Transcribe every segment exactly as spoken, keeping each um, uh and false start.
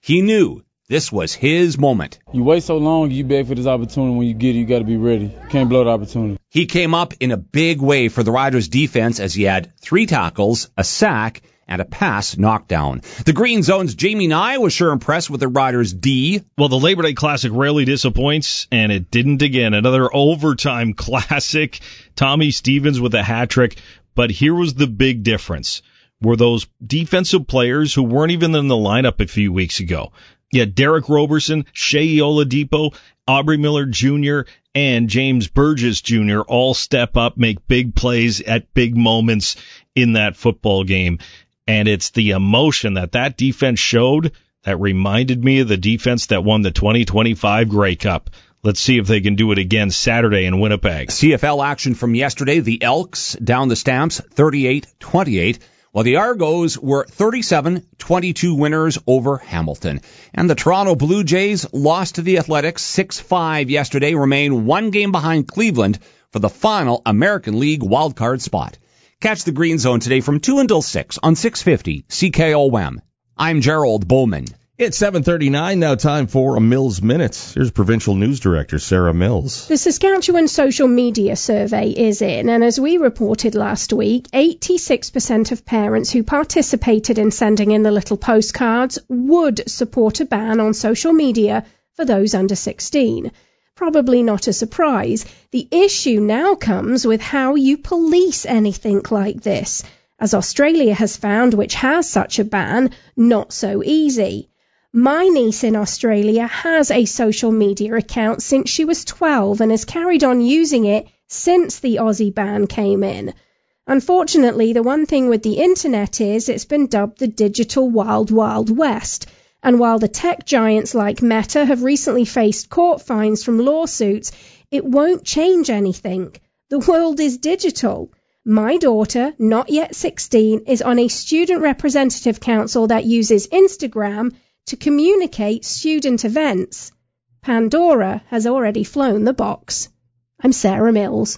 He knew this was his moment. You wait so long, you beg for this opportunity. When you get it, you got to be ready. You can't blow the opportunity. He came up in a big way for the Riders' defense as he had three tackles, a sack, and a pass knocked down. The Green Zone's Jamie Nye was sure impressed with the Riders' D. Well, the Labor Day Classic rarely disappoints, and it didn't again. Another overtime classic. Tommy Stevens with a hat trick. But here was the big difference. Were those defensive players who weren't even in the lineup a few weeks ago. Yeah, Derek Roberson, Shea Oladipo, Aubrey Miller Junior, and James Burgess Junior all step up, make big plays at big moments in that football game. And it's the emotion that that defense showed that reminded me of the defense that won the twenty twenty-five Grey Cup. Let's see if they can do it again Saturday in Winnipeg. C F L action from yesterday. The Elks down the Stamps thirty-eight twenty-eight, while the Argos were thirty-seven twenty-two winners over Hamilton. And the Toronto Blue Jays lost to the Athletics six five yesterday, remain one game behind Cleveland for the final American League wildcard spot. Catch the Green Zone today from two until six on six fifty C K O M. I'm Gerald Bowman. It's seven thirty-nine now, time for a Mills Minutes. Here's Provincial News Director Sarah Mills. The Saskatchewan social media survey is in, and as we reported last week, eighty-six percent of parents who participated in sending in the little postcards would support a ban on social media for those under sixteen. Probably not a surprise. The issue now comes with how you police anything like this, as Australia has found, which has such a ban, not so easy. My niece in Australia has a social media account since she was twelve and has carried on using it since the Aussie ban came in. Unfortunately, the one thing with the internet is it's been dubbed the digital wild, wild west. And while the tech giants like Meta have recently faced court fines from lawsuits, it won't change anything. The world is digital. My daughter, not yet sixteen, is on a student representative council that uses Instagram to communicate student events. Pandora has already flown the box. I'm Sarah Mills.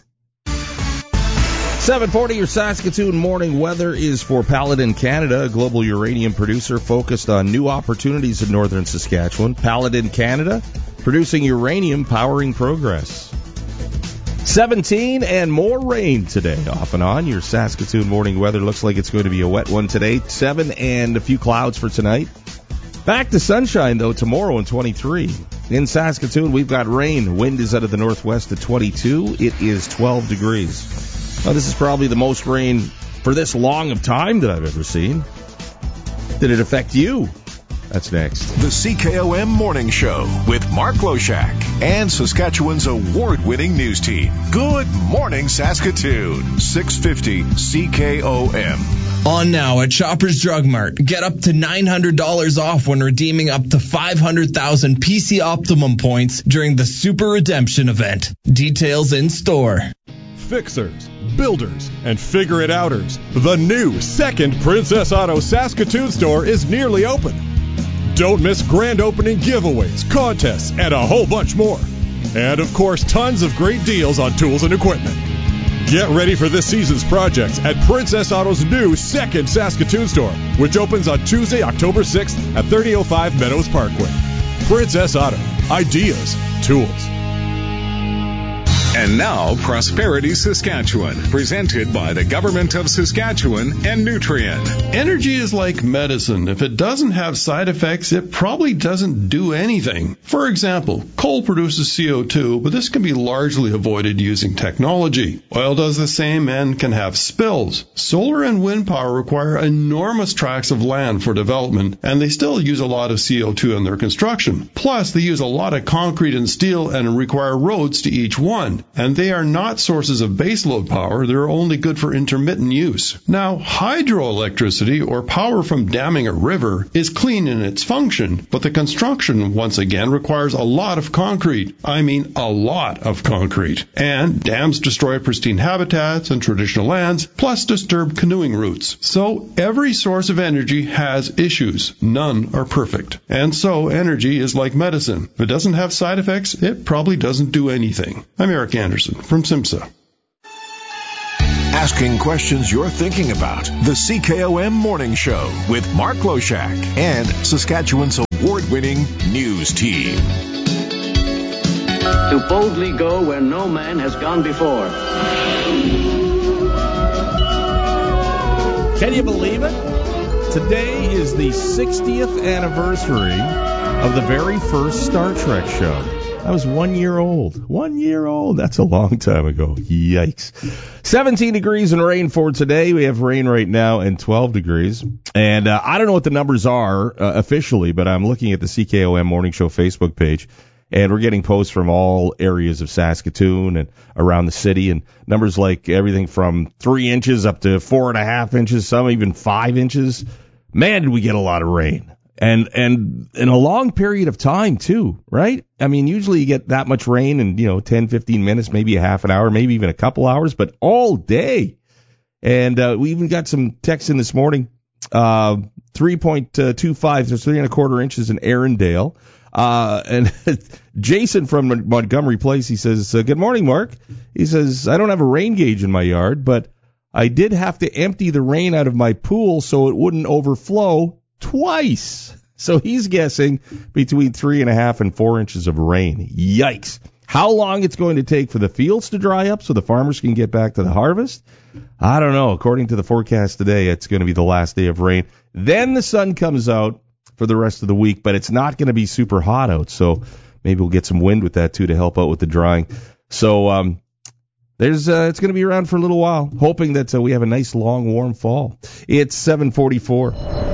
seven forty, your Saskatoon morning weather is for Paladin Canada, a global uranium producer focused on new opportunities in northern Saskatchewan. Paladin Canada, producing uranium, powering progress. seventeen and more rain today, off and on. Your Saskatoon morning weather looks like it's going to be a wet one today. seven and a few clouds for tonight. Back to sunshine, though, tomorrow and twenty-three. In Saskatoon, we've got rain. Wind is out of the northwest at twenty-two. It is twelve degrees. Now, this is probably the most rain for this long of time that I've ever seen. Did it affect you? That's next. The C K O M Morning Show with Mark Loshak and Saskatchewan's award-winning news team. Good morning, Saskatoon. six fifty C K O M. On now at Shoppers Drug Mart. Get up to nine hundred dollars off when redeeming up to five hundred thousand P C Optimum points during the Super Redemption event. Details in store. Fixers, builders, and figure-it-outers. The new second Princess Auto Saskatoon store is nearly open. Don't miss grand opening giveaways, contests, and a whole bunch more. And, of course, tons of great deals on tools and equipment. Get ready for this season's projects at Princess Auto's new second Saskatoon store, which opens on Tuesday, October sixth at thirty oh five Meadows Parkway. Princess Auto. Ideas. Tools. And now, Prosperity Saskatchewan, presented by the Government of Saskatchewan and Nutrien. Energy is like medicine. If it doesn't have side effects, it probably doesn't do anything. For example, coal produces C O two, but this can be largely avoided using technology. Oil does the same and can have spills. Solar and wind power require enormous tracts of land for development, and they still use a lot of C O two in their construction. Plus, they use a lot of concrete and steel and require roads to each one. And they are not sources of baseload power. They're only good for intermittent use. Now, hydroelectricity, or power from damming a river, is clean in its function, but the construction, once again, requires a lot of concrete. I mean, a lot of concrete. And dams destroy pristine habitats and traditional lands, plus disturb canoeing routes. So, every source of energy has issues. None are perfect. And so, energy is like medicine. If it doesn't have side effects, it probably doesn't do anything. I'm Eric Anderson from SIMSA. Asking questions you're thinking about. The C K O M Morning Show with Mark Loshak and Saskatchewan's award-winning news team. To boldly go where no man has gone before. Can you believe it? Today is the sixtieth anniversary of the very first Star Trek show. I was one year old. One year old. That's a long time ago. Yikes. seventeen degrees and rain for today. We have rain right now and twelve degrees. And uh, I don't know what the numbers are uh, officially, but I'm looking at the C K O M Morning Show Facebook page. And we're getting posts from all areas of Saskatoon and around the city. And numbers like everything from three inches up to four and a half inches, some even five inches. Man, did we get a lot of rain. And and in a long period of time, too, right? I mean, usually you get that much rain in, you know, ten, fifteen minutes, maybe a half an hour, maybe even a couple hours, but all day. And uh, we even got some text in this morning, uh, three point two five, there's three and a quarter inches in Arundel. Uh, and Jason from Montgomery Place, he says, uh, good morning, Mark. He says, I don't have a rain gauge in my yard, but I did have to empty the rain out of my pool so it wouldn't overflow twice. So he's guessing between three and a half and four inches of rain. Yikes. How long it's going to take for the fields to dry up so the farmers can get back to the harvest? I don't know. According to the forecast today, it's going to be the last day of rain. Then the sun comes out for the rest of the week, but it's not going to be super hot out. So maybe we'll get some wind with that too to help out with the drying. So, um, There's, uh, it's going to be around for a little while, hoping that uh, we have a nice, long, warm fall. It's seven forty-four.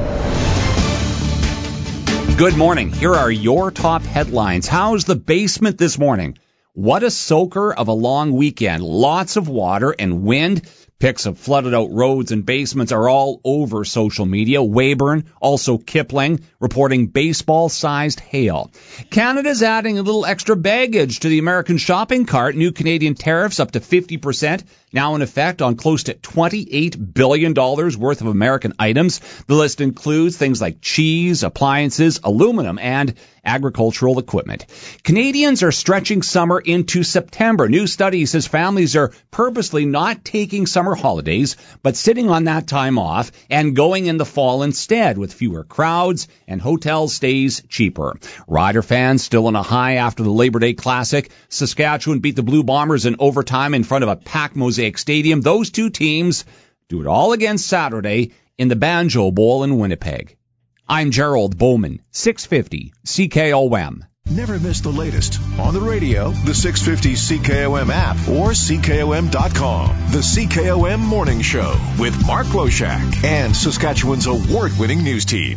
Good morning. Here are your top headlines. How's the basement this morning? What a soaker of a long weekend. Lots of water and wind. Pics of flooded out roads and basements are all over social media. Weyburn, also Kipling, reporting baseball-sized hail. Canada's adding a little extra baggage to the American shopping cart. New Canadian tariffs up to fifty percent, now in effect on close to twenty-eight billion dollars worth of American items. The list includes things like cheese, appliances, aluminum, and agricultural equipment. Canadians are stretching summer into September. New study says families are purposely not taking summer holidays, but sitting on that time off and going in the fall instead, with fewer crowds and hotel stays cheaper. Rider fans still on a high after the Labor Day Classic. Saskatchewan beat the Blue Bombers in overtime in front of a packed Mosaic Stadium. Those two teams do it all again Saturday in the Banjo Bowl in Winnipeg. I'm Gerald Bowman, six fifty C K O M. Never miss the latest on the radio, the six fifty C K O M app, or C K O M dot com. The C K O M Morning Show with Mark Loshak and Saskatchewan's award-winning news team.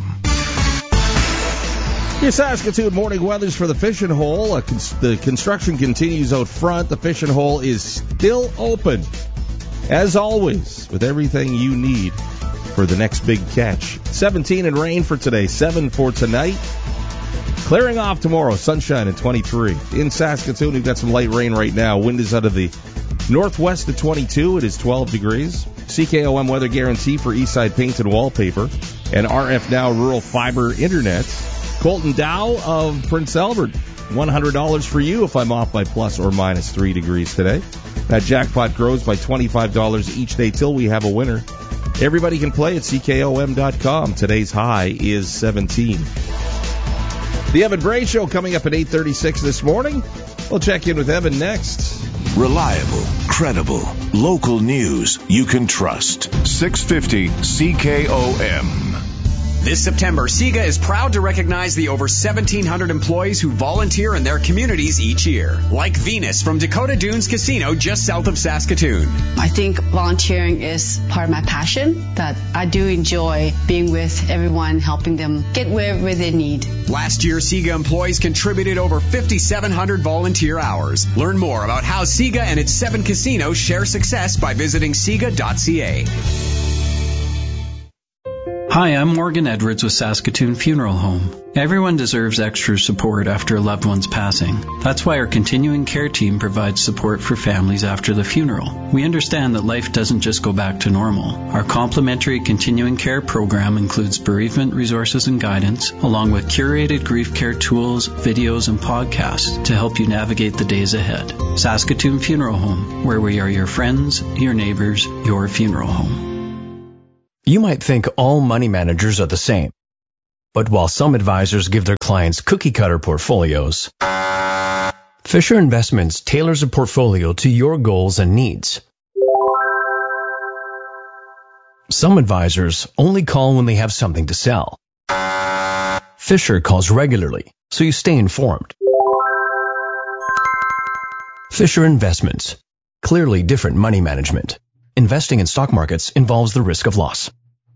Your Saskatoon morning weathers for the fishing hole. Uh, cons- the construction continues out front. The fishing hole is still open. As always, with everything you need for the next big catch. seventeen and rain for today, seven for tonight. Clearing off tomorrow, sunshine at twenty-three. In Saskatoon, we've got some light rain right now. Wind is out of the northwest at twenty-two. It is twelve degrees. C K O M weather guarantee for Eastside Paint and Wallpaper and R F Now Rural Fiber Internet. Colton Dow of Prince Albert, one hundred dollars for you if I'm off by plus or minus three degrees today. That jackpot grows by twenty-five dollars each day till we have a winner. Everybody can play at C K O M dot com. Today's high is seventeen. The Evan Bray Show coming up at eight thirty-six this morning. We'll check in with Evan next. Reliable, credible, local news you can trust. six fifty C K O M. This September, SIGA is proud to recognize the over seventeen hundred employees who volunteer in their communities each year. Like Venus from Dakota Dunes Casino just south of Saskatoon. I think volunteering is part of my passion, that I do enjoy being with everyone, helping them get wherever they need. Last year, SIGA employees contributed over fifty-seven hundred volunteer hours. Learn more about how SIGA and its seven casinos share success by visiting siga dot c a. Hi, I'm Morgan Edwards with Saskatoon Funeral Home. Everyone deserves extra support after a loved one's passing. That's why our continuing care team provides support for families after the funeral. We understand that life doesn't just go back to normal. Our complimentary continuing care program includes bereavement resources and guidance, along with curated grief care tools, videos, and podcasts to help you navigate the days ahead. Saskatoon Funeral Home, where we are your friends, your neighbors, your funeral home. You might think all money managers are the same. But while some advisors give their clients cookie-cutter portfolios, Fisher Investments tailors a portfolio to your goals and needs. Some advisors only call when they have something to sell. Fisher calls regularly, so you stay informed. Fisher Investments. Clearly different money management. Investing in stock markets involves the risk of loss.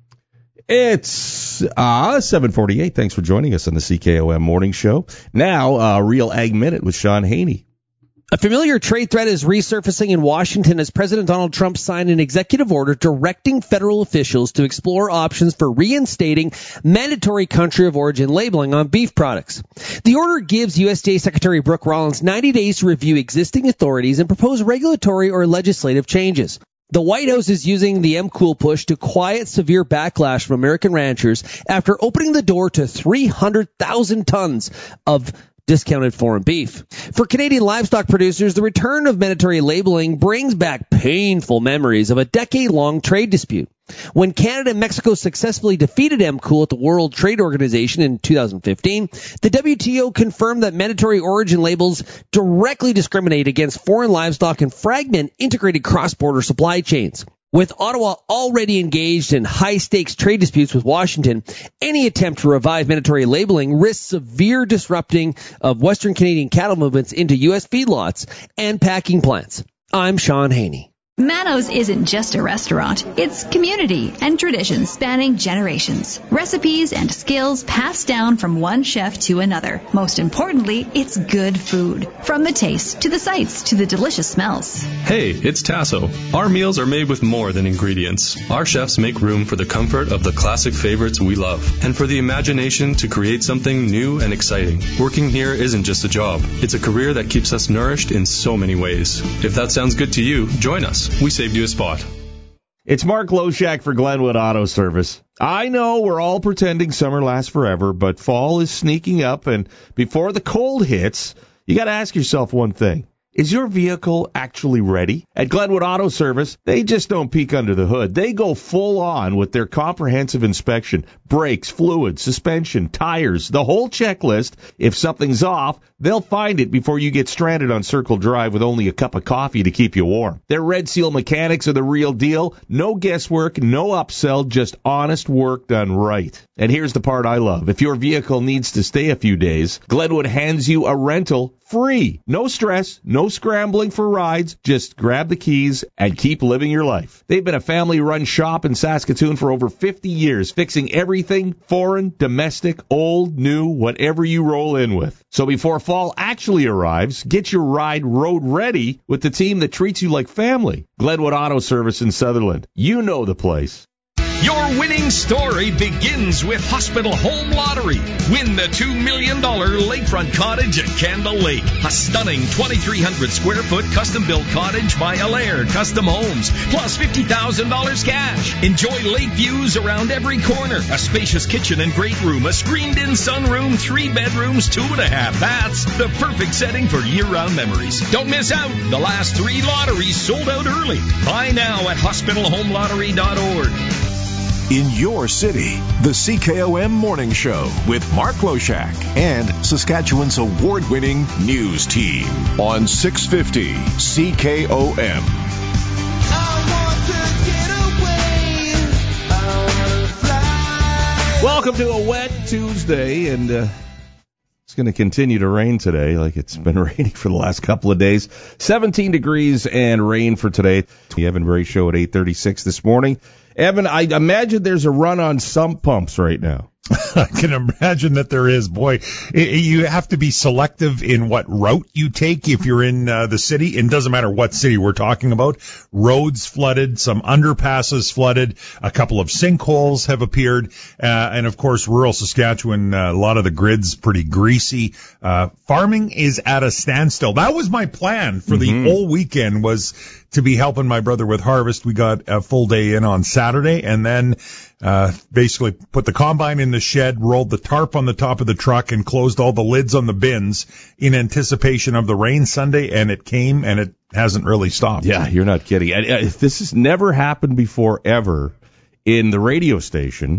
It's uh, seven forty-eight. Thanks for joining us on the C K O M Morning Show. Now, uh, Real Ag Minute with Sean Haney. A familiar trade threat is resurfacing in Washington as President Donald Trump signed an executive order directing federal officials to explore options for reinstating mandatory country of origin labeling on beef products. The order gives U S D A Secretary Brooke Rollins ninety days to review existing authorities and propose regulatory or legislative changes. The White House is using the M Cool push to quiet severe backlash from American ranchers after opening the door to three hundred thousand tons of discounted foreign beef. For Canadian livestock producers, the return of mandatory labeling brings back painful memories of a decade-long trade dispute. When Canada and Mexico successfully defeated M Cool at the World Trade Organization in two thousand fifteen, the W T O confirmed that mandatory origin labels directly discriminate against foreign livestock and fragment integrated cross-border supply chains. With Ottawa already engaged in high-stakes trade disputes with Washington, any attempt to revive mandatory labeling risks severe disrupting of Western Canadian cattle movements into U S feedlots and packing plants. I'm Sean Haney. Mano's isn't just a restaurant. It's community and tradition spanning generations. Recipes and skills passed down from one chef to another. Most importantly, it's good food. From the taste to the sights to the delicious smells. Hey, it's Tasso. Our meals are made with more than ingredients. Our chefs make room for the comfort of the classic favorites we love and for the imagination to create something new and exciting. Working here isn't just a job. It's a career that keeps us nourished in so many ways. If that sounds good to you, join us. We saved you a spot. It's Mark Loshak for Glenwood Auto Service. I know we're all pretending summer lasts forever, but fall is sneaking up, and before the cold hits, you got to ask yourself one thing. Is your vehicle actually ready? At Glenwood Auto Service, they just don't peek under the hood. They go full on with their comprehensive inspection. Brakes, fluids, suspension, tires, the whole checklist. If something's off, they'll find it before you get stranded on Circle Drive with only a cup of coffee to keep you warm. Their Red Seal mechanics are the real deal. No guesswork, no upsell, just honest work done right. And here's the part I love. If your vehicle needs to stay a few days, Glenwood hands you a rental free. No stress, no scrambling for rides. Just grab the keys and keep living your life. They've been a family-run shop in Saskatoon for over fifty years, fixing everything foreign, domestic, old, new, whatever you roll in with. So before fall actually arrives, get your ride road ready with the team that treats you like family. Glenwood Auto Service in Sutherland. You know the place. Your winning story begins with Hospital Home Lottery. Win the two million dollars lakefront cottage at Candle Lake. A stunning twenty-three hundred square foot custom-built cottage by Allaire Custom Homes. Plus fifty thousand dollars cash. Enjoy lake views around every corner. A spacious kitchen and great room. A screened-in sunroom. Three bedrooms, two and a half baths. The perfect setting for year-round memories. Don't miss out. The last three lotteries sold out early. Buy now at hospital home lottery dot org. In your city, the C K O M Morning Show with Mark Loshak and Saskatchewan's award-winning news team on six fifty C K O M. Welcome to a wet Tuesday, and uh, it's going to continue to rain today like it's been raining for the last couple of days. seventeen degrees and rain for today. The Evan Bray Show at eight thirty-six this morning. Evan, I imagine there's a run on sump pumps right now. I can imagine that there is. Boy, it, you have to be selective in what route you take if you're in uh, the city. It doesn't matter what city we're talking about. Roads flooded, some underpasses flooded, a couple of sinkholes have appeared, uh, and of course, rural Saskatchewan, uh, a lot of the grid's pretty greasy. Uh, farming is at a standstill. That was my plan for mm-hmm. the whole weekend, was to be helping my brother with harvest. We got a full day in on Saturday, and then uh basically put the combine in the shed, rolled the tarp on the top of the truck, and closed all the lids on the bins in anticipation of the rain Sunday, and it came, and it hasn't really stopped. Yeah, you're not kidding. I, I, this has never happened before ever in the radio station.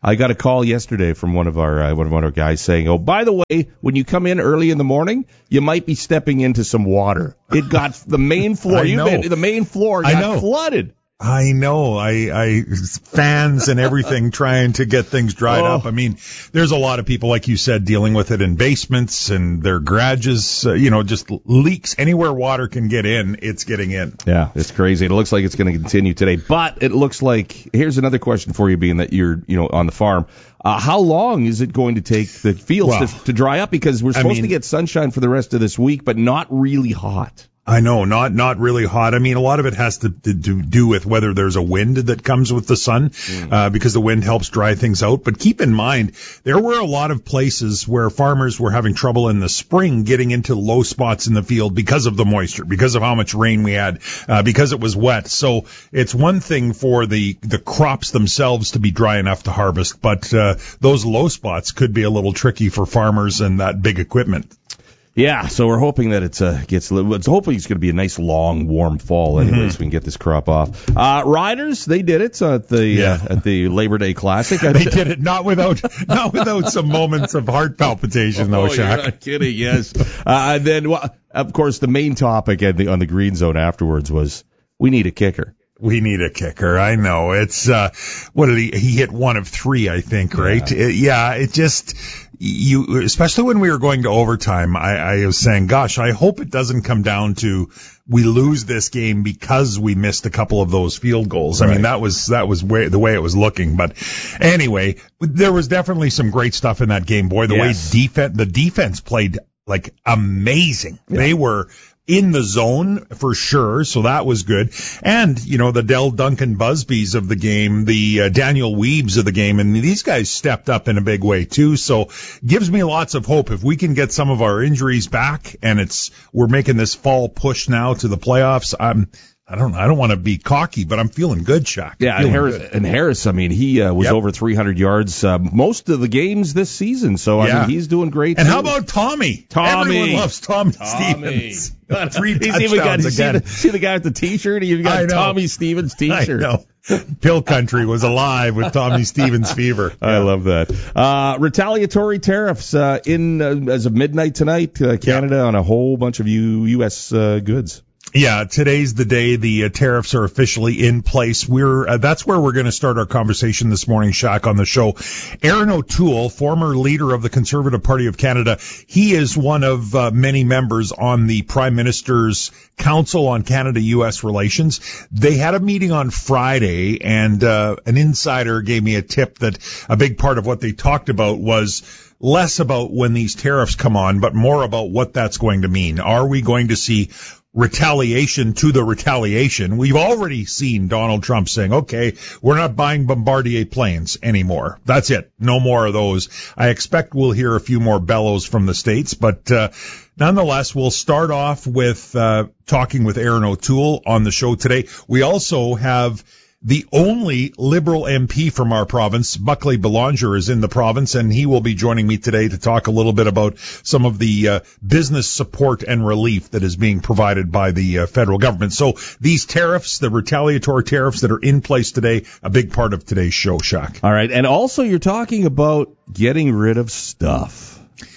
I got a call yesterday from one of our uh, one of our guys saying, "Oh, by the way, when you come in early in the morning, you might be stepping into some water. It got the main floor. I you know. been, the main floor got I know. flooded." I know. I, I fans and everything trying to get things dried Oh. up. I mean, there's a lot of people, like you said, dealing with it in basements and their garages. Uh, you know, just leaks anywhere water can get in. It's getting in. Yeah, it's crazy. It looks like it's going to continue today, but it looks like here's another question for you, being that you're you know on the farm. Uh, how long is it going to take the fields Well, to, to dry up? Because we're I supposed mean- to get sunshine for the rest of this week, but not really hot. I know, not not really hot. I mean, a lot of it has to, to, to do with whether there's a wind that comes with the sun, uh, because the wind helps dry things out. But keep in mind, there were a lot of places where farmers were having trouble in the spring getting into low spots in the field because of the moisture, because of how much rain we had, uh, because it was wet. So it's one thing for the the crops themselves to be dry enough to harvest, but uh, those low spots could be a little tricky for farmers and that big equipment. Yeah, so we're hoping that it's uh, gets. It's hopefully it's going to be a nice, long, warm fall. Anyways, Mm-hmm. we can get this crop off. Uh, riders, they did it at the Yeah. uh, at the Labor Day Classic. They did it not without not without some moments of heart palpitation, though, Oh, you're Shaq. not kidding. Yes. uh, and then, well, of course, the main topic at the, on the Green Zone afterwards was we need a kicker. We need a kicker. I know. It's, uh, what did he, he hit one of three, I think, right? Yeah, it, yeah, it just, you, especially when we were going to overtime, I, I was saying, gosh, I hope it doesn't come down to we lose this game because we missed a couple of those field goals. I Right. mean, that was, that was way, the way it was looking. But anyway, there was definitely some great stuff in that game. Boy, the Yes. way defense, the defense played like amazing. Yeah. They were in the zone for sure, so that was good. And, you know, the Dell Duncan Busbys of the game, the uh, Daniel Weebs of the game, and these guys stepped up in a big way too, so gives me lots of hope. If we can get some of our injuries back, and it's we're making this fall push now to the playoffs, I'm I don't I don't want to be cocky, but I'm feeling good, Shaq. Yeah, and Feeling Harris, good. and Harris, I mean, he uh, was Yep. over three hundred yards uh, most of the games this season, so I Yeah. mean, he's doing great. And too. how about Tommy? Tommy? Everyone loves Tommy, Tommy. Stevens. Three He's even got, touchdowns you see, again. the, see the guy with the T-shirt? He even got I know. Tommy Stevens T-shirt. I know. Pill Country was alive with Tommy Stevens fever. I love that. Uh, retaliatory tariffs uh, in uh, as of midnight tonight, uh, Canada on a whole bunch of U- U.S. Uh, goods. Yeah, today's the day the uh, tariffs are officially in place. We're uh, that's where we're going to start our conversation this morning, Shaq, on the show. Aaron O'Toole, former leader of the Conservative Party of Canada, he is one of uh, many members on the Prime Minister's Council on Canada-U S Relations. They had a meeting on Friday, and uh, an insider gave me a tip that a big part of what they talked about was less about when these tariffs come on, but more about what that's going to mean. Are we going to see retaliation to the retaliation? We've already seen Donald Trump saying, okay, we're not buying Bombardier planes anymore. That's it. No more of those. I expect we'll hear a few more bellows from the States, but uh, nonetheless, we'll start off with uh, talking with Aaron O'Toole on the show today. We also have the only Liberal M P from our province, Buckley Belanger, is in the province, and he will be joining me today to talk a little bit about some of the uh, business support and relief that is being provided by the uh, federal government. So these tariffs, the retaliatory tariffs that are in place today, a big part of today's show, Shaq. All right, and also you're talking about getting rid of stuff.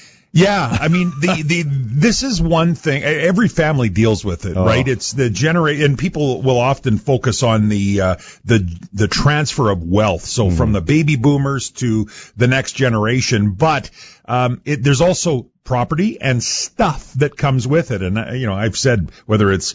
Yeah, I mean, the, the, this is one thing, every family deals with it, Oh. right? It's the generate, and people will often focus on the, uh, the, the transfer of wealth. So Mm-hmm. from the baby boomers to the next generation, but, um, it, there's also property and stuff that comes with it. And, uh, you know, I've said whether it's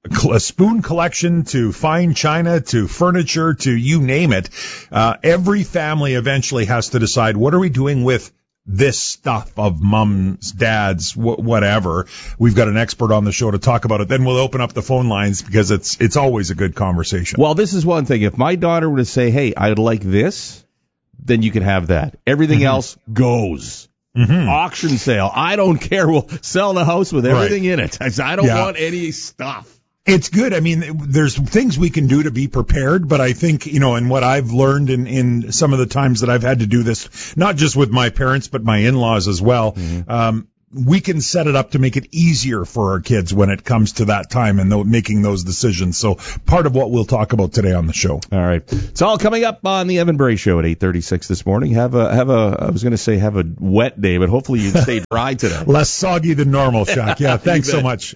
a spoon collection to fine china to furniture to you name it, uh, every family eventually has to decide, what are we doing with this stuff of mums, dads, wh- whatever. We've got an expert on the show to talk about it. Then we'll open up the phone lines because it's it's always a good conversation. Well, this is one thing. If my daughter were to say, hey, I'd like this, then you can have that. Everything Mm-hmm. else goes. Mm-hmm. Auction sale. I don't care. We'll sell the house with everything in it. I I don't Yeah. want any stuff. It's good. I mean, there's things we can do to be prepared, but I think, you know, and what I've learned in, in some of the times that I've had to do this, not just with my parents, but my in-laws as well, um, we can set it up to make it easier for our kids when it comes to that time and th- making those decisions. So part of what we'll talk about today on the show. All right. It's all coming up on the Evan Bray Show at eight thirty-six this morning. Have a, have a, I was going to say have a wet day, but hopefully you stay dry today. Less soggy than normal, Shaq. Yeah, thanks so much.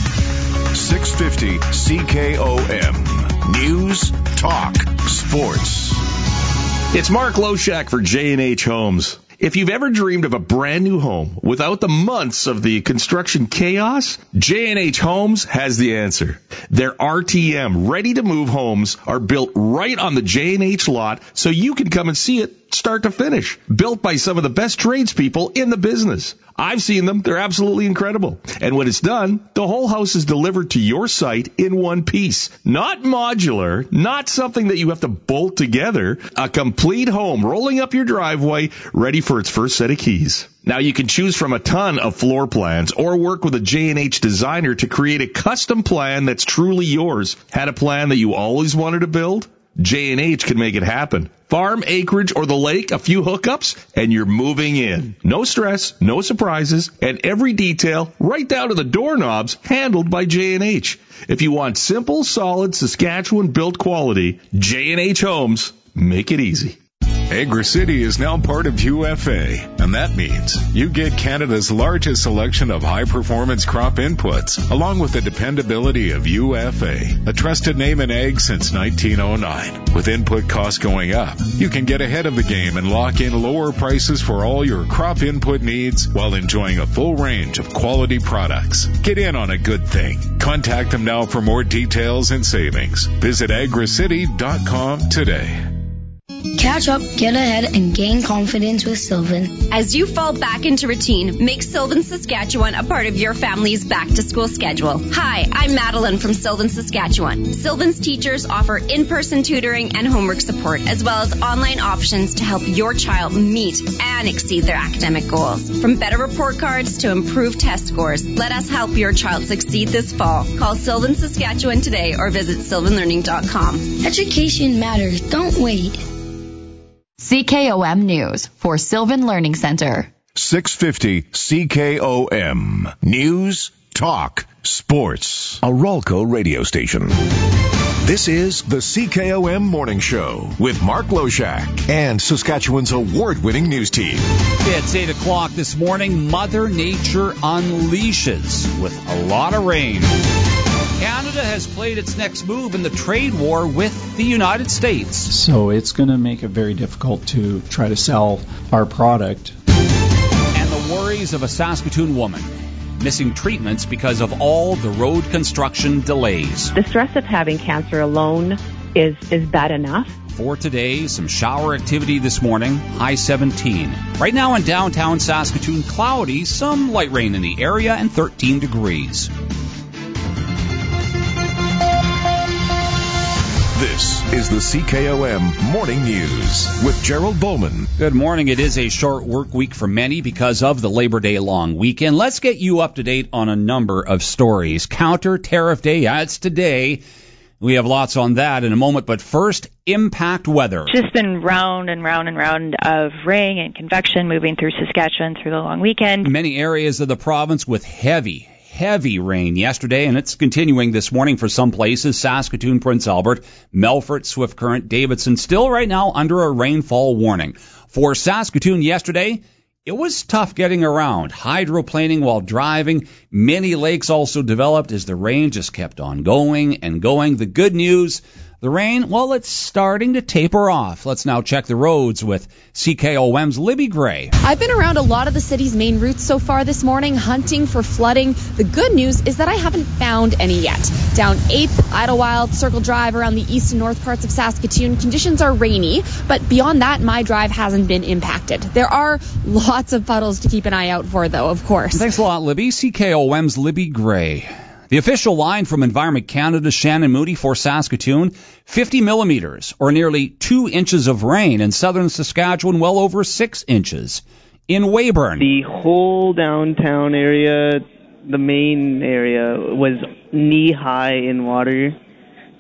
six fifty C K O M. News, Talk, Sports. It's Mark Loshak for J and H Homes. If you've ever dreamed of a brand new home without the months of the construction chaos, J and H Homes has the answer. Their R T M ready-to-move homes are built right on the J and H lot so you can come and see it start to finish. Built by some of the best tradespeople in the business. I've seen them. They're absolutely incredible. And when it's done, the whole house is delivered to your site in one piece. Not modular, not something that you have to bolt together. A complete home rolling up your driveway, ready for its first set of keys. Now you can choose from a ton of floor plans or work with a J and H designer to create a custom plan that's truly yours. Had a plan that you always wanted to build? J and H can make it happen. Farm, acreage, or the lake, a few hookups, and you're moving in. No stress, no surprises, and every detail, right down to the doorknobs, handled by J and H. If you want simple, solid, Saskatchewan-built quality, J and H Homes, make it easy. Agri-City is now part of U F A, and that means you get Canada's largest selection of high-performance crop inputs, along with the dependability of U F A, a trusted name in ag since nineteen oh nine. With input costs going up, you can get ahead of the game and lock in lower prices for all your crop input needs while enjoying a full range of quality products. Get in on a good thing. Contact them now for more details and savings. Visit agri city dot com today. Catch up, get ahead, and gain confidence with Sylvan. As you fall back into routine, make Sylvan Saskatchewan a part of your family's back-to-school schedule. Hi, I'm Madeline from Sylvan Saskatchewan. Sylvan's teachers offer in-person tutoring and homework support, as well as online options to help your child meet and exceed their academic goals. From better report cards to improved test scores, let us help your child succeed this fall. Call Sylvan Saskatchewan today or visit sylvan learning dot com. Education matters. Don't wait. C K O M News for Sylvan Learning Center. six fifty C K O M. News, Talk, Sports. A Ralco radio station. This is the C K O M Morning Show with Mark Loshak and Saskatchewan's award-winning news team. It's eight o'clock this morning. Mother Nature unleashes with a lot of rain. Canada has played its next move in the trade war with the United States. So it's going to make it very difficult to try to sell our product. And the worries of a Saskatoon woman missing treatments because of all the road construction delays. The stress of having cancer alone is, is bad enough. For today, some shower activity this morning, high seventeen. Right now in downtown Saskatoon, cloudy, some light rain in the area, and thirteen degrees. This is the C K O M Morning News with Gerald Bowman. Good morning. It is a short work week for many because of the Labor Day long weekend. Let's get you up to date on a number of stories. Counter Tariff Day, yeah, it's today. We have lots on that in a moment, but first, impact weather. Just been round and round and round of rain and convection moving through Saskatchewan through the long weekend. Many areas of the province with heavy Heavy rain yesterday, and it's continuing this morning for some places. Saskatoon, Prince Albert, Melfort, Swift Current, Davidson, still right now under a rainfall warning. For Saskatoon yesterday, it was tough getting around. Hydroplaning while driving. Many lakes also developed as the rain just kept on going and going. The good news, the rain, well, it's starting to taper off. Let's now check the roads with C K O M's Libby Gray. I've been around a lot of the city's main routes so far this morning, hunting for flooding. The good news is that I haven't found any yet. Down eighth, Idlewild, Circle Drive around the east and north parts of Saskatoon, conditions are rainy, but beyond that, my drive hasn't been impacted. There are lots of puddles to keep an eye out for, though, of course. Thanks a lot, Libby. C K O M's Libby Gray. The official line from Environment Canada, Shannon Moody for Saskatoon, fifty millimeters, or nearly two inches of rain. In southern Saskatchewan, well over six inches. In Weyburn, the whole downtown area, the main area, was knee-high in water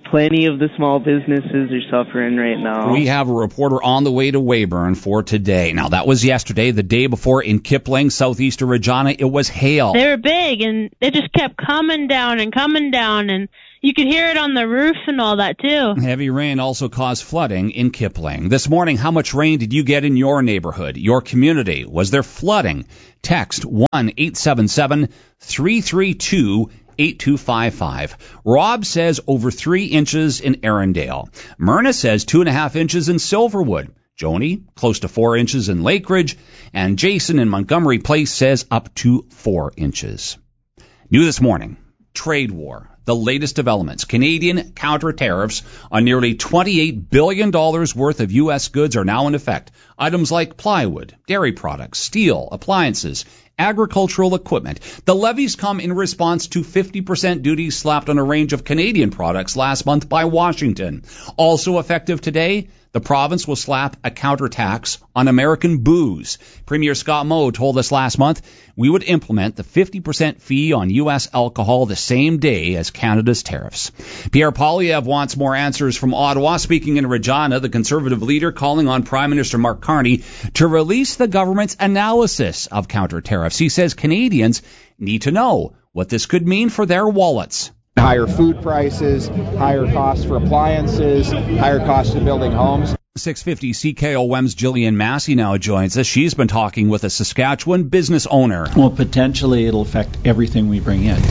plenty of the small businesses are suffering right now. We have a reporter on the way to Weyburn for today. Now, that was yesterday. The day before in Kipling, southeastern Regina, it was hail. They were big, and they just kept coming down and coming down, and you could hear it on the roof and all that, too. Heavy rain also caused flooding in Kipling. This morning, how much rain did you get in your neighborhood, your community? Was there flooding? Text one eight seven seven, three three two, eight two five five. Rob says over three inches in Erindale. Myrna says two and a half inches in Silverwood. Joni, close to four inches in Lakeridge. And Jason in Montgomery Place says up to four inches. New this morning, trade war. The latest developments. Canadian counter tariffs on nearly twenty-eight billion dollars worth of U S goods are now in effect. Items like plywood, dairy products, steel, appliances, agricultural equipment. The levies come in response to fifty percent duties slapped on a range of Canadian products last month by Washington. Also effective today, the province will slap a counter tax on American booze. Premier Scott Moe told us last month we would implement the fifty percent fee on U S alcohol the same day as Canada's tariffs. Pierre Poilievre wants more answers from Ottawa. Speaking in Regina, the Conservative leader calling on Prime Minister Mark Carney to release the government's analysis of counter tariffs. He says Canadians need to know what this could mean for their wallets. Higher food prices, higher costs for appliances, higher costs of building homes. six fifty C K O M's Jillian Massey now joins us. She's been talking with a Saskatchewan business owner. Well, potentially it'll affect everything we bring in.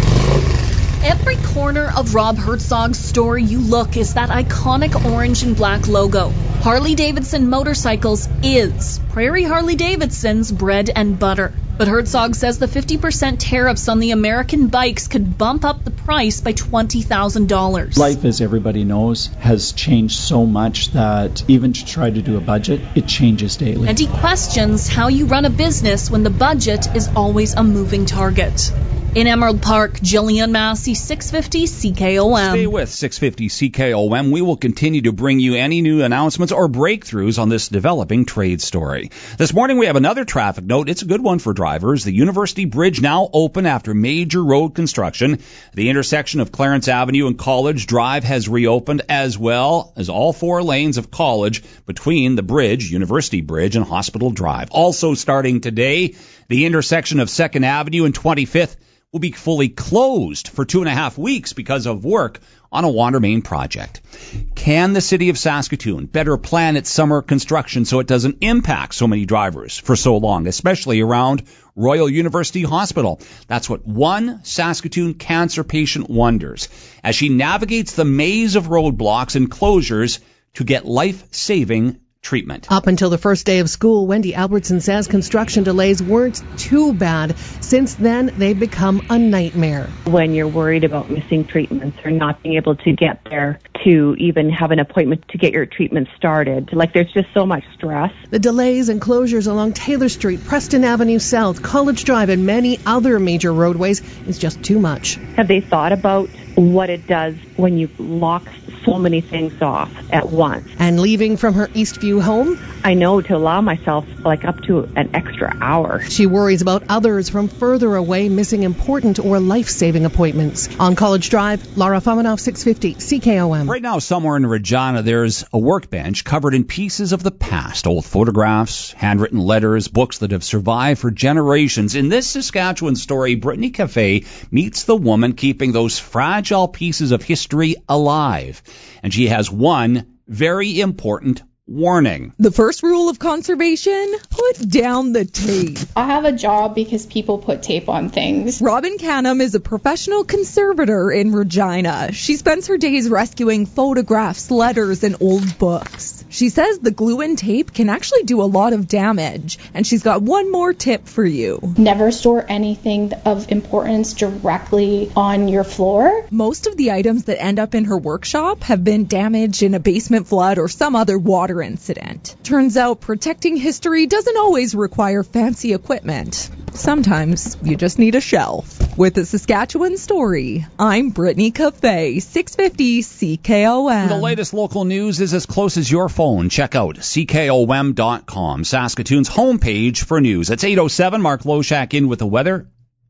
Every corner of Rob Herzog's store you look is that iconic orange and black logo. Harley-Davidson Motorcycles is Prairie Harley-Davidson's bread and butter. But Herzog says the fifty percent tariffs on the American bikes could bump up the price by twenty thousand dollars. Life, as everybody knows, has changed so much that even to try to do a budget, it changes daily. And he questions how you run a business when the budget is always a moving target. In Emerald Park, Jillian Massey, six fifty C K O M. Stay with six fifty C K O M. We will continue to bring you any new announcements or breakthroughs on this developing trade story. This morning we have another traffic note. It's a good one for drivers. The University Bridge now open after major road construction. The intersection of Clarence Avenue and College Drive has reopened, as well as all four lanes of College between the bridge, University Bridge, and Hospital Drive. Also starting today, the intersection of Second Avenue and twenty-fifth will be fully closed for two and a half weeks because of work on a water main project. Can the city of Saskatoon better plan its summer construction so it doesn't impact so many drivers for so long, especially around Royal University Hospital? That's what one Saskatoon cancer patient wonders as she navigates the maze of roadblocks and closures to get life-saving treatment. Up until the first day of school, Wendy Albertson says construction delays weren't too bad. Since then, they've become a nightmare. When you're worried about missing treatments or not being able to get there to even have an appointment to get your treatment started, like there's just so much stress. The delays and closures along Taylor Street, Preston Avenue South, College Drive, and many other major roadways is just too much. Have they thought about what it does when you lock so many things off at once? And leaving from her Eastview home, I know to allow myself like up to an extra hour. She worries about others from further away missing important or life-saving appointments. On College Drive, Laura Famanoff, six fifty C K O M. Right now, somewhere in Regina, there's a workbench covered in pieces of the past, old photographs, handwritten letters, books that have survived for generations. In this Saskatchewan story, Brittany Cafe meets the woman keeping those fragile pieces of history alive. And she has one very important warning. The first rule of conservation, put down the tape. I have a job because people put tape on things. Robin Canham is a professional conservator in Regina. She spends her days rescuing photographs, letters, and old books. She says the glue and tape can actually do a lot of damage, and she's got one more tip for you. Never store anything of importance directly on your floor. Most of the items that end up in her workshop have been damaged in a basement flood or some other water incident. Turns out protecting history doesn't always require fancy equipment. Sometimes you just need a shelf. With a Saskatchewan story, I'm Brittany Cafe, six fifty C K O M. The latest local news is as close as your phone. Check out C K O M dot com, Saskatoon's homepage for news. It's eight oh seven. Mark Loshak in with the weather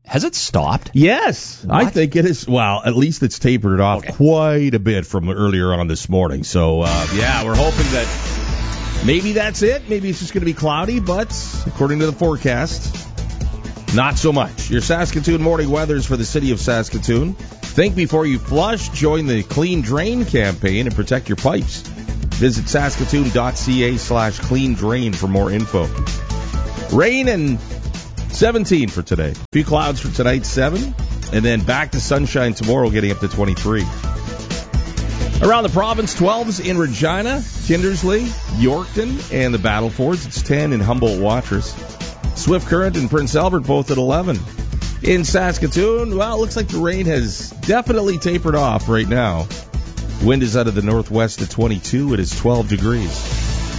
has it stopped? Yes, What? I think it is. Well, at least it's tapered it off Okay. quite a bit from earlier on this morning. So, uh, yeah, we're hoping that maybe that's it. Maybe it's just going to be cloudy, but according to the forecast, not so much. Your Saskatoon morning weathers for the city of Saskatoon. Think before you flush. Join the Clean Drain campaign and protect your pipes. Visit saskatoon.ca slash clean drain for more info. Rain and seventeen for today. A few clouds for tonight, seven. And then back to sunshine tomorrow, getting up to twenty-three. Around the province, twelves in Regina, Kindersley, Yorkton, and the Battlefords. It's ten in Humboldt-Watrous. Swift Current and Prince Albert both at eleven. In Saskatoon, well, it looks like the rain has definitely tapered off right now. Wind is out of the northwest at twenty-two. It is twelve degrees.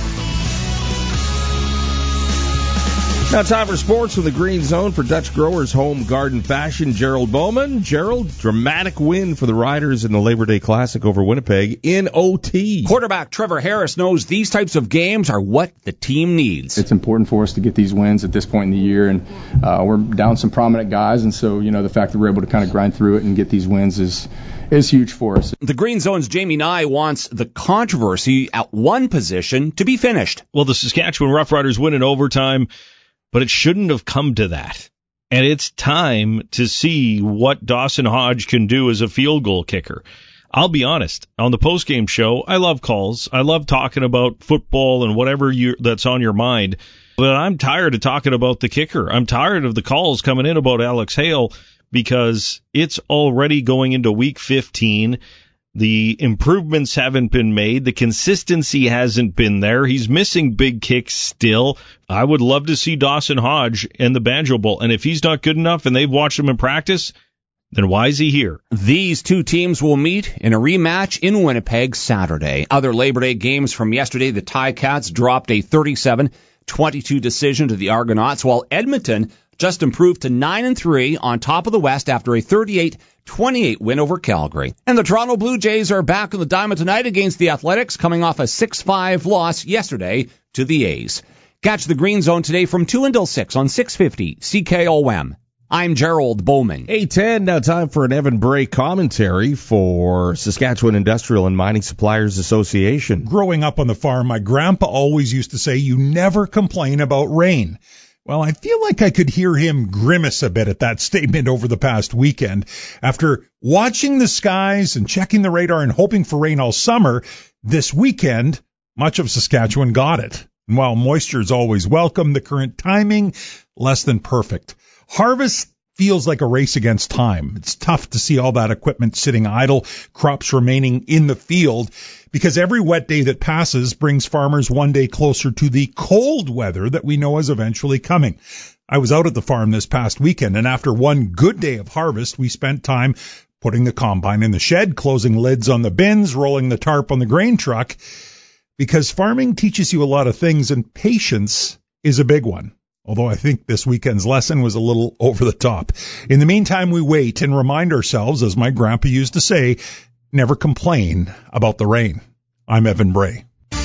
Now time for sports with the Green Zone for Dutch Growers Home Garden Fashion. Gerald Bowman. Gerald, dramatic win for the Riders in the Labor Day Classic over Winnipeg in O T. Quarterback Trevor Harris knows these types of games are what the team needs. It's important for us to get these wins at this point in the year, and uh, we're down some prominent guys, and so, you know, the fact that we're able to kind of grind through it and get these wins is is huge for us. The Green Zone's Jamie Nye wants the controversy at one position to be finished. Well, the Saskatchewan Roughriders win in overtime, but it shouldn't have come to that. And it's time to see what Dawson Hodge can do as a field goal kicker. I'll be honest, on the postgame show, I love calls. I love talking about football and whatever you, that's on your mind. But I'm tired of talking about the kicker. I'm tired of the calls coming in about Alex Hale because it's already going into week fifteen. The improvements haven't been made. The consistency hasn't been there. He's missing big kicks still. I would love to see Dawson Hodge in the Banjo Bowl. And if he's not good enough and they've watched him in practice, then why is he here? These two teams will meet in a rematch in Winnipeg Saturday. Other Labor Day games from yesterday, the Ticats dropped a thirty-seven twenty-two decision to the Argonauts, while Edmonton just improved to nine and three on top of the West after a thirty-eight twenty-eight win over Calgary. And the Toronto Blue Jays are back in the diamond tonight against the Athletics, coming off a six five loss yesterday to the A's. Catch the Green Zone today from two until six on six fifty C K O M. I'm Gerald Bowman. eight ten, now time for an Evan Bray commentary for Saskatchewan Industrial and Mining Suppliers Association. Growing up on the farm, my grandpa always used to say, you never complain about rain. Well, I feel like I could hear him grimace a bit at that statement over the past weekend. After watching the skies and checking the radar and hoping for rain all summer, this weekend, much of Saskatchewan got it. And while moisture is always welcome, the current timing, less than perfect. Harvest feels like a race against time. It's tough to see all that equipment sitting idle, crops remaining in the field, because every wet day that passes brings farmers one day closer to the cold weather that we know is eventually coming. I was out at the farm this past weekend, and after one good day of harvest, we spent time putting the combine in the shed, closing lids on the bins, rolling the tarp on the grain truck, because farming teaches you a lot of things, and patience is a big one. Although I think this weekend's lesson was a little over the top. In the meantime, we wait and remind ourselves, as my grandpa used to say, never complain about the rain. I'm Evan Bray.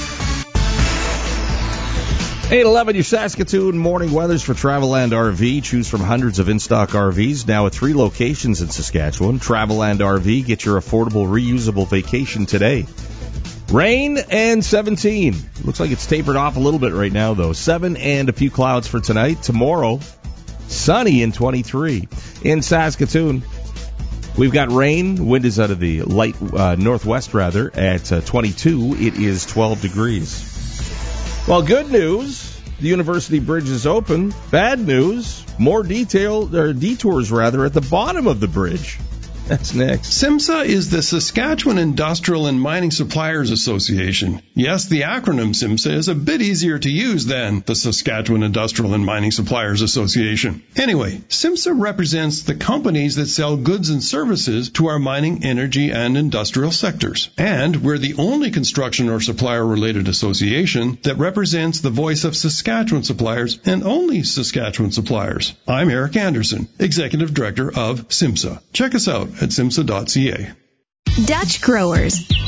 eight eleven, your Saskatoon morning weathers for Travelland R V. Choose from hundreds of in-stock R Vs, now at three locations in Saskatchewan. Travelland R V, get your affordable, reusable vacation today. Rain and seventeen. Looks like it's tapered off a little bit right now, though. seven and a few clouds for tonight. Tomorrow, sunny and twenty-three. In Saskatoon, we've got rain. Wind is out of the light uh, northwest, rather, at uh, twenty-two. It is twelve degrees. Well, good news. The University Bridge is open. Bad news. More detail, or detours, rather, at the bottom of the bridge. That's next. SIMSA is the Saskatchewan Industrial and Mining Suppliers Association. Yes, the acronym SIMSA is a bit easier to use than the Saskatchewan Industrial and Mining Suppliers Association. Anyway, SIMSA represents the companies that sell goods and services to our mining, energy, and industrial sectors. And we're the only construction or supplier-related association that represents the voice of Saskatchewan suppliers and only Saskatchewan suppliers. I'm Eric Anderson, Executive Director of SIMSA. Check us out at simsa dot c a. Dutch Growers.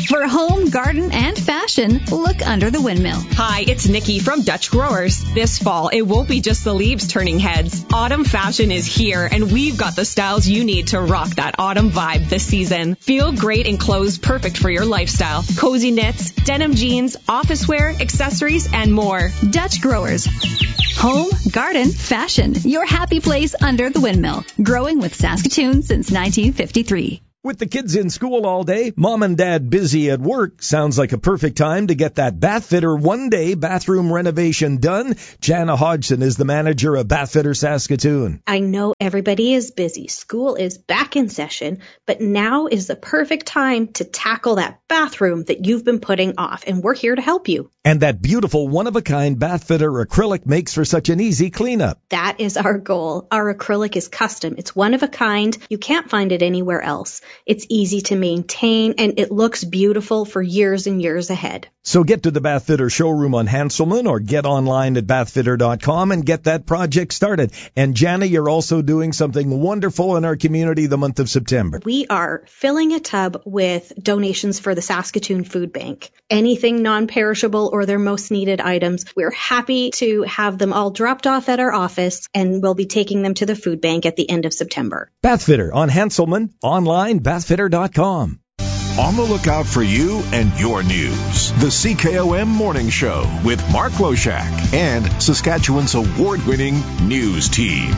For home, garden, and fashion, look under the windmill. Hi, it's Nikki from Dutch Growers. This fall, it won't be just the leaves turning heads. Autumn fashion is here, and we've got the styles you need to rock that autumn vibe this season. Feel great in clothes perfect for your lifestyle. Cozy knits, denim jeans, office wear, accessories, and more. Dutch Growers. Home, garden, fashion. Your happy place under the windmill. Growing with Saskatoon since nineteen fifty-three. With the kids in school all day, mom and dad busy at work, sounds like a perfect time to get that Bathfitter one-day bathroom renovation done. Jana Hodgson is the manager of Bathfitter Saskatoon. I know everybody is busy. School is back in session, but now is the perfect time to tackle that bathroom that you've been putting off, and we're here to help you. And that beautiful one-of-a-kind Bathfitter acrylic makes for such an easy cleanup. That is our goal. Our acrylic is custom. It's one of a kind. You can't find it anywhere else. It's easy to maintain, and it looks beautiful for years and years ahead. So get to the Bathfitter showroom on Hanselman or get online at bathfitter dot com and get that project started. And Jana, you're also doing something wonderful in our community the month of September. We are filling a tub with donations for the Saskatoon Food Bank. Anything non-perishable or their most needed items, we're happy to have them all dropped off at our office, and we'll be taking them to the food bank at the end of September. Bathfitter on Hanselman, online, bathfitter dot com. On the lookout for you and your news. The C K O M Morning Show with Mark Loshak and Saskatchewan's award-winning news team.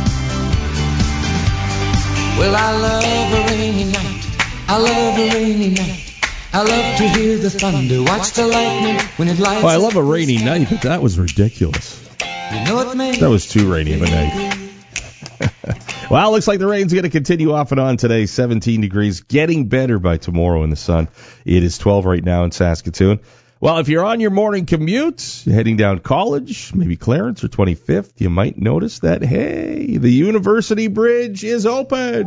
Well, I love a rainy night. I love a rainy night. I love to hear the thunder, watch the lightning when it lights. Oh, I love a rainy night, but that was ridiculous. You know it may that was too rainy of a night. Well, it looks like the rain's going to continue off and on today. seventeen degrees, getting better by tomorrow in the sun. It is twelve right now in Saskatoon. Well, if you're on your morning commute, heading down College, maybe Clarence or twenty-fifth, you might notice that, hey, the University Bridge is open.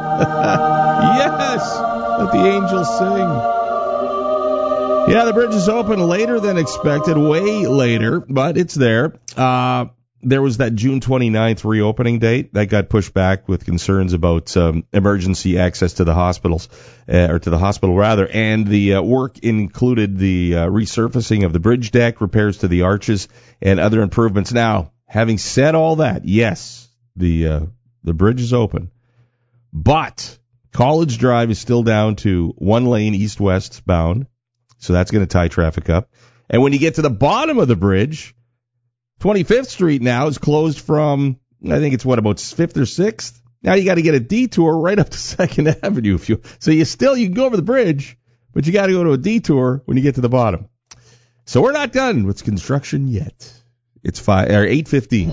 Yes, let the angels sing. Yeah, the bridge is open later than expected, way later, but it's there. Uh, there was that June twenty-ninth reopening date that got pushed back with concerns about um, emergency access to the hospitals, uh, or to the hospital rather, and the uh, work included the uh, resurfacing of the bridge deck, repairs to the arches, and other improvements. Now, having said all that, yes, the uh, the bridge is open, but College Drive is still down to one lane east-west bound. So that's going to tie traffic up. And when you get to the bottom of the bridge, twenty-fifth Street now is closed from, I think it's what, about fifth or sixth? Now you got to get a detour right up to second Avenue. If you, so you still, you can go over the bridge, but you got to go to a detour when you get to the bottom. So we're not done with construction yet. It's five, or eight fifteen.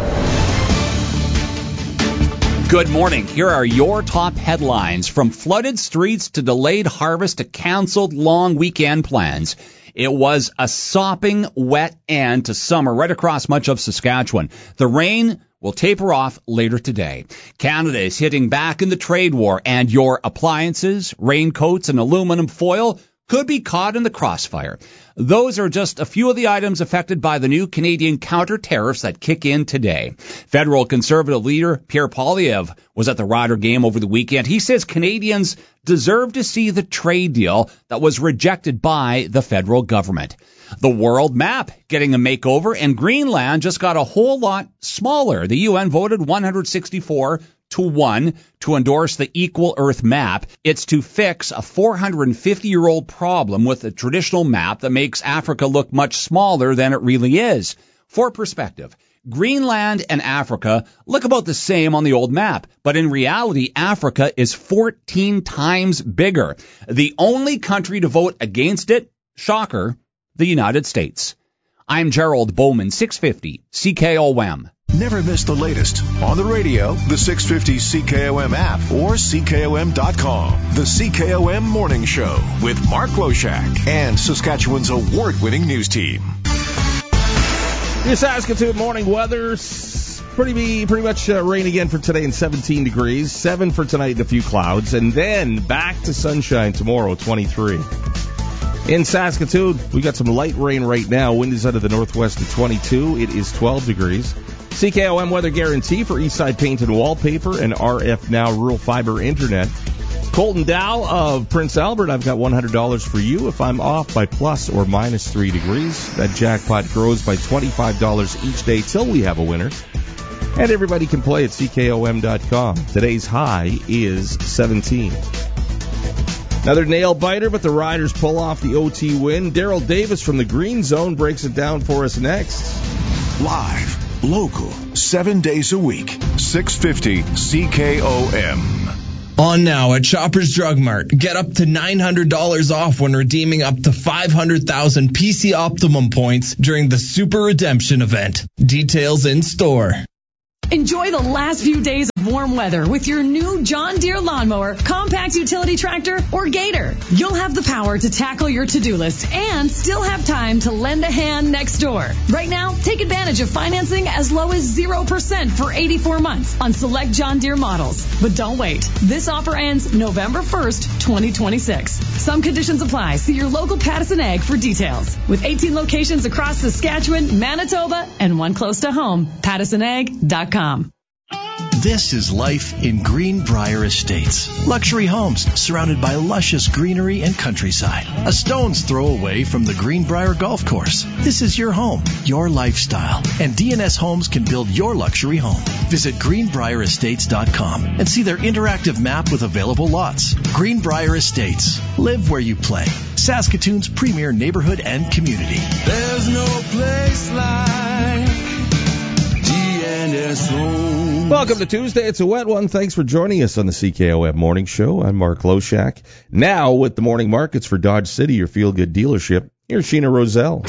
Good morning. Here are your top headlines. From flooded streets to delayed harvest to canceled long weekend plans. It was a sopping wet end to summer right across much of Saskatchewan. The rain will taper off later today. Canada is hitting back in the trade war, and your appliances, raincoats, and aluminum foil could be caught in the crossfire. Those are just a few of the items affected by the new Canadian counter tariffs that kick in today. Federal Conservative leader Pierre Poilievre was at the Rider game over the weekend. He says Canadians deserve to see the trade deal that was rejected by the federal government. The world map getting a makeover, and Greenland just got a whole lot smaller. The U N voted one hundred sixty-four to one to endorse the Equal Earth map. It's to fix a four hundred fifty-year-old problem with a traditional map that makes Africa look much smaller than it really is. For perspective, Greenland and Africa look about the same on the old map, but in reality, Africa is fourteen times bigger. The only country to vote against it, shocker, the United States. I'm Gerald Bowman, six fifty C K O M. Never miss the latest on the radio, the six fifty C K O M app, or C K O M dot com. The C K O M Morning Show with Mark Loshak and Saskatchewan's award-winning news team. Your Saskatoon morning weather, pretty pretty much uh, rain again for today and seventeen degrees, seven for tonight and a few clouds, and then back to sunshine tomorrow, twenty-three. In Saskatoon, we got some light rain right now. Wind is out of the northwest at twenty-two. It is twelve degrees. C K O M weather guarantee for Eastside Paint and Wallpaper and R F Now Rural Fiber Internet. Colton Dow of Prince Albert, I've got one hundred dollars for you if I'm off by plus or minus three degrees. That jackpot grows by twenty-five dollars each day till we have a winner. And everybody can play at C K O M dot com. Today's high is seventeen. Another nail biter, but the Riders pull off the O T win. Daryl Davis from the Green Zone breaks it down for us next. Live, local, seven days a week, six fifty C K O M. On now at Shoppers Drug Mart. Get up to nine hundred dollars off when redeeming up to five hundred thousand P C Optimum points during the Super Redemption event. Details in store. Enjoy the last few days of warm weather with your new John Deere lawnmower, compact utility tractor, or Gator. You'll have the power to tackle your to-do list and still have time to lend a hand next door. Right now, take advantage of financing as low as zero percent for eighty-four months on select John Deere models. But don't wait. This offer ends November first, twenty twenty-six. Some conditions apply. See your local Pattison Ag for details. With eighteen locations across Saskatchewan, Manitoba, and one close to home, Pattison Ag dot com. This is life in Greenbrier Estates. Luxury homes surrounded by luscious greenery and countryside. A stone's throw away from the Greenbrier Golf Course. This is your home, your lifestyle. And D N S Homes can build your luxury home. Visit greenbrier estates dot com and see their interactive map with available lots. Greenbrier Estates. Live where you play. Saskatoon's premier neighborhood and community. There's no place like D N S Homes. Welcome to Tuesday. It's a wet one. Thanks for joining us on the C K O M Morning Show. I'm Mark Loshak. Now with the morning markets for Dodge City, your feel-good dealership. Here's Sheena Roselle.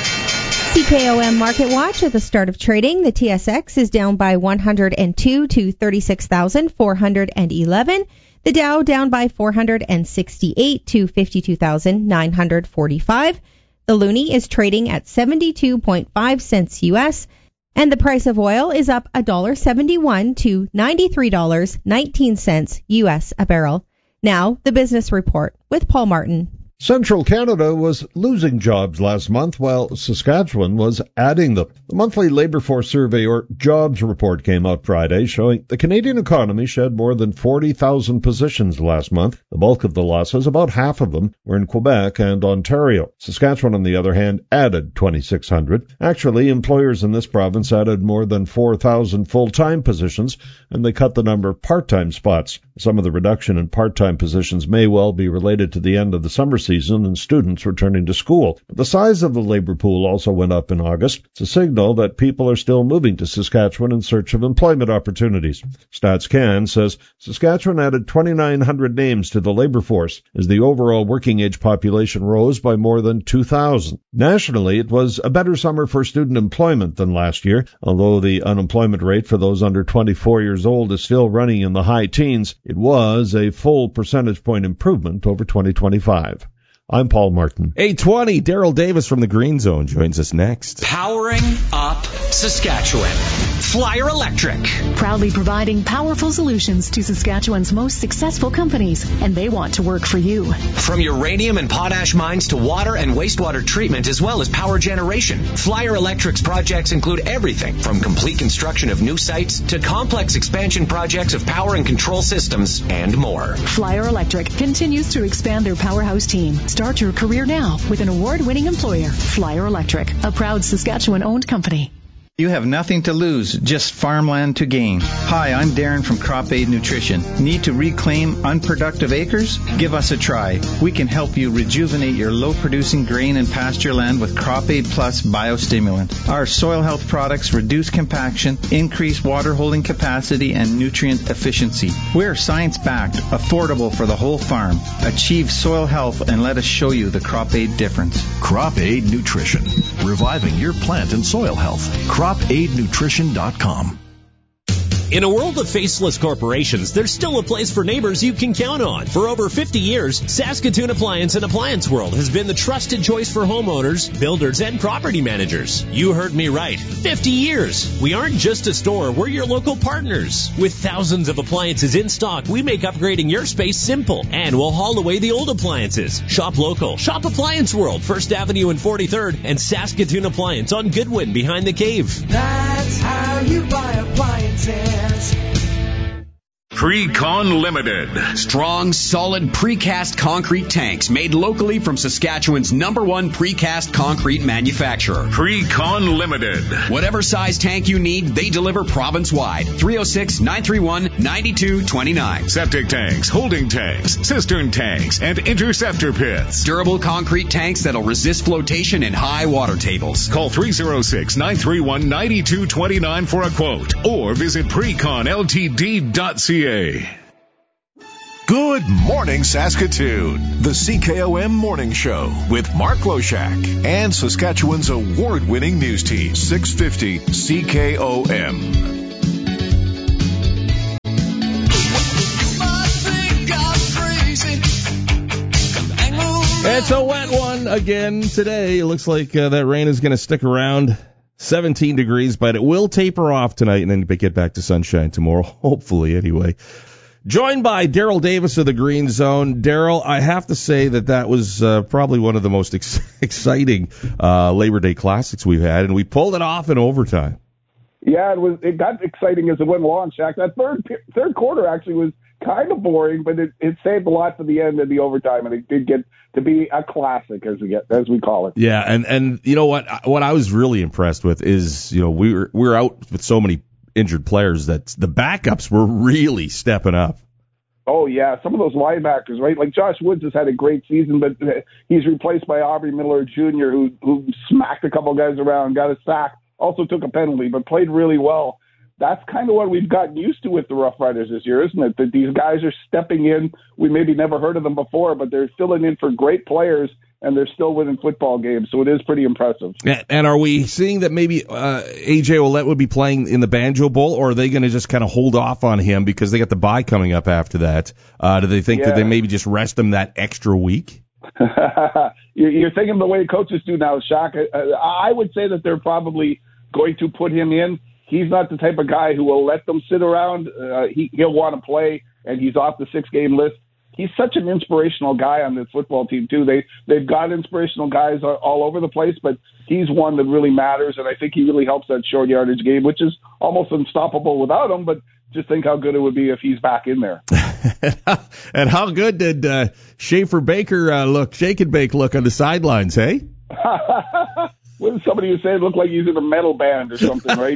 C K O M Market Watch at the start of trading. The T S X is down by one hundred two to thirty-six thousand four hundred eleven. The Dow down by four hundred sixty-eight to fifty-two thousand nine hundred forty-five. The Loonie is trading at seventy-two point five cents U S. And the price of oil is up one dollar seventy-one to ninety-three dollars and nineteen cents U S a barrel. Now, the business report with Paul Martin. Central Canada was losing jobs last month, while Saskatchewan was adding them. The monthly Labour Force Survey, or Jobs Report, came out Friday, showing the Canadian economy shed more than forty thousand positions last month. The bulk of the losses, about half of them, were in Quebec and Ontario. Saskatchewan, on the other hand, added twenty-six hundred. Actually, employers in this province added more than four thousand full-time positions, and they cut the number of part-time spots. Some of the reduction in part-time positions may well be related to the end of the summer season. season and students returning to school. But the size of the labor pool also went up in August. It's a signal that people are still moving to Saskatchewan in search of employment opportunities. StatsCan says Saskatchewan added twenty-nine hundred names to the labor force as the overall working age population rose by more than two thousand. Nationally, it was a better summer for student employment than last year. Although the unemployment rate for those under twenty-four years old is still running in the high teens, it was a full percentage point improvement over twenty twenty-five. I'm Paul Martin. eight twenty, Daryl Davis from the Green Zone joins us next. Powering up Saskatchewan. Flyer Electric. Proudly providing powerful solutions to Saskatchewan's most successful companies, and they want to work for you. From uranium and potash mines to water and wastewater treatment, as well as power generation, Flyer Electric's projects include everything from complete construction of new sites to complex expansion projects of power and control systems and more. Flyer Electric continues to expand their powerhouse team. Start your career now with an award-winning employer, Flyer Electric, a proud Saskatchewan-owned company. You have nothing to lose, just farmland to gain. Hi, I'm Darren from Crop Aid Nutrition. Need to reclaim unproductive acres? Give us a try. We can help you rejuvenate your low-producing grain and pasture land with Crop Aid Plus Biostimulant. Our soil health products reduce compaction, increase water holding capacity, and nutrient efficiency. We're science-backed, affordable for the whole farm. Achieve soil health and let us show you the Crop Aid difference. Crop Aid Nutrition, reviving your plant and soil health. crop aid nutrition dot com. In a world of faceless corporations, there's still a place for neighbors you can count on. For over fifty years, Saskatoon Appliance and Appliance World has been the trusted choice for homeowners, builders, and property managers. You heard me right. fifty years. We aren't just a store, we're your local partners. With thousands of appliances in stock, we make upgrading your space simple, and we'll haul away the old appliances. Shop local. Shop Appliance World, First Avenue and forty-third, and Saskatoon Appliance on Goodwin behind the cave. That's how you buy appliances. Precon Limited. Strong, solid precast concrete tanks made locally from Saskatchewan's number one precast concrete manufacturer. Precon Limited. Whatever size tank you need, they deliver province-wide. three oh six, nine three one, nine two two nine. Septic tanks, holding tanks, cistern tanks, and interceptor pits. Durable concrete tanks that'll resist flotation in high water tables. Call three oh six, nine three one, nine two two nine for a quote or visit precon l t d dot c a. Good morning, Saskatoon. The C K O M Morning Show with Mark Loshak and Saskatchewan's award-winning news team, six fifty C K O M. It's a wet one again today. It looks like uh, that rain is going to stick around. seventeen degrees, but it will taper off tonight and then get back to sunshine tomorrow, hopefully anyway. Joined by Daryl Davis of the Green Zone. Daryl, I have to say that that was uh, probably one of the most ex- exciting uh, Labor Day Classics we've had, and we pulled it off in overtime. Yeah, it was. It got exciting as it went along, Shaq. That third third quarter actually was kind of boring, but it, it saved a lot for the end of the overtime, and it did get to be a classic, as we get as we call it. Yeah, and and you know what? What I was really impressed with is, you know, we were we were out with so many injured players that the backups were really stepping up. Oh yeah, some of those linebackers, right? Like Josh Woods has had a great season, but he's replaced by Aubrey Miller Junior, who who smacked a couple guys around, got a sack, also took a penalty, but played really well. That's kind of what we've gotten used to with the Rough Riders this year, isn't it? That these guys are stepping in. We maybe never heard of them before, but they're filling in for great players, and they're still winning football games. So it is pretty impressive. And are we seeing that maybe uh, A J Ouellette would be playing in the Banjo Bowl, or are they going to just kind of hold off on him because they got the bye coming up after that? Uh, do they think Yeah. that they maybe just rest him that extra week? You're thinking the way coaches do now, Shaq. I would say that they're probably going to put him in. He's not the type of guy who will let them sit around. Uh, he, he'll want to play, and he's off the six-game list. He's such an inspirational guy on this football team, too. They, they've got inspirational guys all over the place, but he's one that really matters, and I think he really helps that short yardage game, which is almost unstoppable without him, but just think how good it would be if he's back in there. And how good did uh, Schaefer Baker uh, look, Shake and Bake look on the sidelines, hey? Well, somebody who said it looked like he's in a metal band or something, right?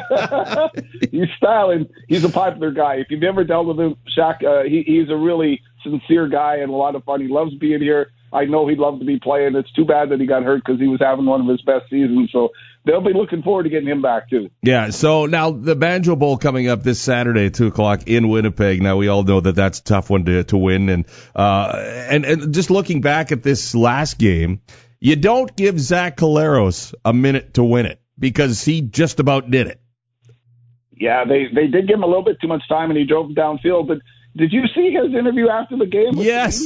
He's styling. He's a popular guy. If you've ever dealt with him, Shaq, uh, he, he's a really sincere guy and a lot of fun. He loves being here. I know he'd love to be playing. It's too bad that he got hurt because he was having one of his best seasons. So they'll be looking forward to getting him back, too. Yeah, so now the Banjo Bowl coming up this Saturday at two o'clock in Winnipeg. Now, we all know that that's a tough one to, to win. And, uh, and, and just looking back at this last game, you don't give Zach Collaros a minute to win it because he just about did it. Yeah, they, they did give him a little bit too much time, and he drove downfield. But did you see his interview after the game? Yes.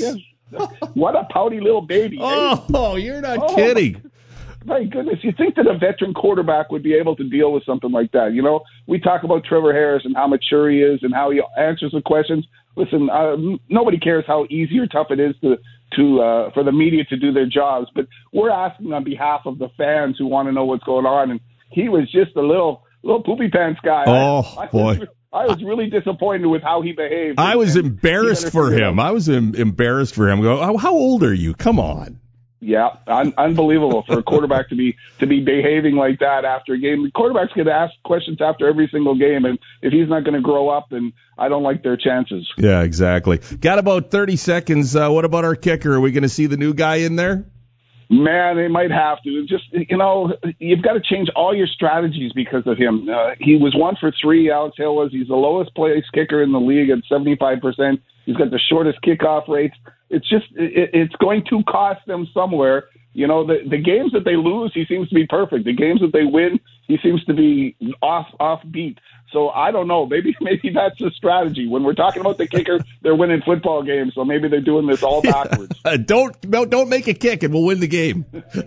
What a pouty little baby. Oh, oh you're not oh, kidding. My, my goodness. You think that a veteran quarterback would be able to deal with something like that? You know, we talk about Trevor Harris and how mature he is and how he answers the questions. Listen, uh, nobody cares how easy or tough it is to to uh, for the media to do their jobs, but we're asking on behalf of the fans who want to know what's going on. And he was just a little little poopy pants guy. Oh I, I boy. Was, I was really disappointed with how he behaved. I was and embarrassed for him. I was em- embarrassed for him. Go, how, how old are you? Come on. Yeah, un- unbelievable for a quarterback to be to be behaving like that after a game. The quarterbacks get asked questions after every single game, and if he's not going to grow up, then I don't like their chances. Yeah, exactly. Got about thirty seconds. Uh, what about our kicker? Are we going to see the new guy in there? Man, they might have to. Just, you know, you've got to change all your strategies because of him. Uh, he was one for three, Alex Hill was. He's the lowest place kicker in the league at seventy-five percent. He's got the shortest kickoff rates. It's just, it, it's going to cost them somewhere. You know, the the games that they lose, he seems to be perfect. The games that they win, he seems to be off off beat. So I don't know. Maybe maybe that's the strategy. When we're talking about the kicker, they're winning football games. So maybe they're doing this all backwards. Uh, don't don't make a kick and we'll win the game.